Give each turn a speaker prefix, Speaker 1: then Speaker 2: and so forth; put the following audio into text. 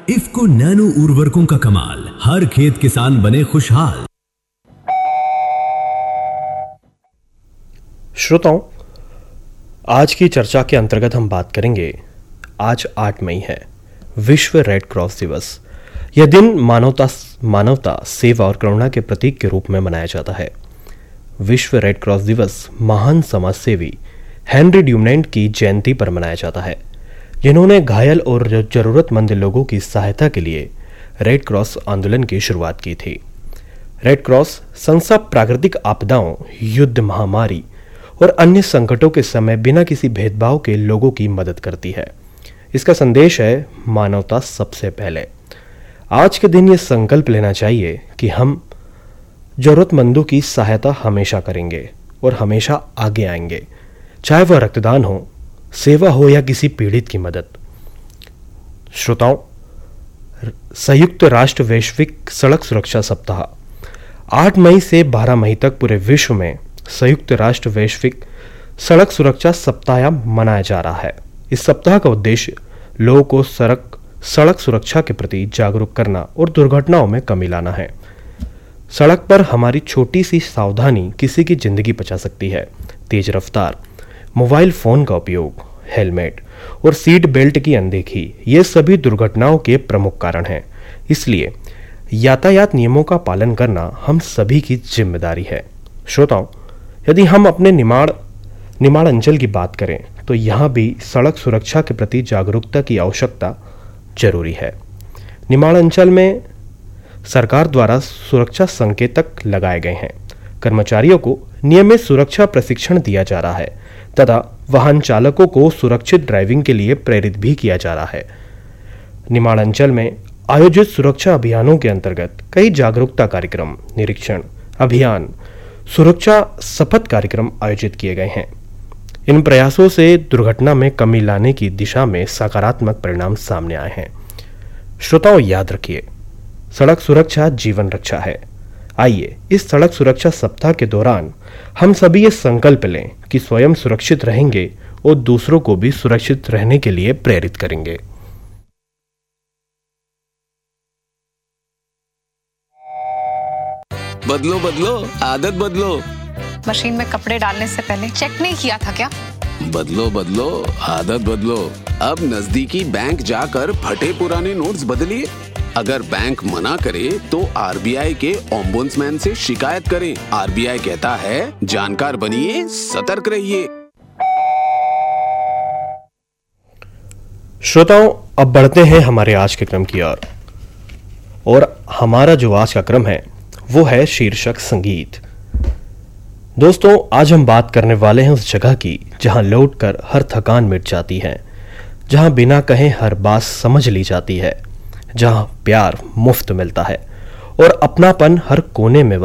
Speaker 1: IFFCO nano उर्वरकों का कमाल, हर खेत किसान बने खुशहाल।
Speaker 2: श्रोताओं, आज की चर्चा के अंतर्गत हम बात करेंगे। आज 8 मई है, विश्व रेड क्रॉस दिवस। यह दिन मानवता, सेवा और करुणा के प्रतीक के रूप में मनाया जाता है। विश्व रेड क्रॉस दिवस महान समाजसेवी हेनरी ड्यूनेंट की जयंती पर मनाया जाता है, जिन्होंने घायल और जरूरतमंद लोगों की सहायता के लिए रेड क्रॉस आंदोलन की शुरुआत की थी। रेड क्रॉस संस्था प्राकृतिक आपदाओं, युद्ध, महामारी और अन्य संकटों के समय बिना किसी भेदभाव के लोगों की मदद करती है। इसका संदेश है मानवता सबसे पहले। आज के दिन ये संकल्प लेना चाहिए कि हम जरूरतमंदों की सहायता हमेशा करेंगे और हमेशा आगे आएंगे, चाहे वह रक्तदान हो, सेवा हो या किसी पीड़ित की मदद। श्रोताओं, संयुक्त राष्ट्र वैश्विक सड़क सुरक्षा सप्ताह 8 मई से 12 मई तक पूरे विश्व में संयुक्त राष्ट्र वैश्विक सड़क सुरक्षा सप्ताह मनाया जा रहा है। इस सप्ताह का उद्देश्य लोगों को सड़क सुरक्षा के प्रति जागरूक करना और दुर्घटनाओं में कमी लाना है। सड़क पर हमारी छोटी सी सावधानी किसी की जिंदगी बचा सकती है। तेज रफ्तार, मोबाइल फोन का उपयोग, हेलमेट और सीट बेल्ट की अनदेखी, ये सभी दुर्घटनाओं के प्रमुख कारण हैं। इसलिए यातायात नियमों का पालन करना हम सभी की जिम्मेदारी है। श्रोताओं, यदि हम अपने निमाड़ अंचल की बात करें तो यहाँ भी सड़क सुरक्षा के प्रति जागरूकता की आवश्यकता जरूरी है। निमाड़ अंचल में सरकार द्वारा सुरक्षा संकेतक लगाए गए हैं। कर्मचारियों को नियमित सुरक्षा प्रशिक्षण दिया जा रहा है तथा वाहन चालकों को सुरक्षित ड्राइविंग के लिए प्रेरित भी किया जा रहा है। निमाड़ अंचल में आयोजित सुरक्षा अभियानों के अंतर्गत कई जागरूकता कार्यक्रम, निरीक्षण अभियान, सुरक्षा शपथ कार्यक्रम आयोजित किए गए हैं। इन प्रयासों से दुर्घटना में कमी लाने की दिशा में सकारात्मक परिणाम सामने आए हैं। श्रोताओं, याद रखिए, सड़क सुरक्षा जीवन रक्षा है। आइए इस सड़क सुरक्षा सप्ताह के दौरान हम सभी ये संकल्प लें कि स्वयं सुरक्षित रहेंगे और दूसरों को भी सुरक्षित रहने के लिए प्रेरित करेंगे।
Speaker 3: बदलो बदलो, आदत बदलो।
Speaker 4: मशीन में कपड़े डालने से पहले चेक नहीं किया था क्या?
Speaker 3: बदलो बदलो, आदत बदलो। अब नजदीकी बैंक जाकर फटे पुराने नोट्स बदलिए। अगर बैंक मना करे तो आरबीआई के ओम्बुड्समैन से शिकायत करें। आरबीआई कहता है, जानकार बनिए, सतर्क रहिए।
Speaker 2: श्रोताओं, अब बढ़ते हैं हमारे आज के क्रम की ओर। और हमारा जो आज का क्रम है वो है शीर्षक संगीत। दोस्तों, आज हम बात करने वाले हैं उस जगह की जहां लौटकर हर थकान मिट जाती है, जहां बिना कहे हर बात समझ ली जाती है, जहां प्यार मुफ्त मिलता है और अपनापन हर कोने में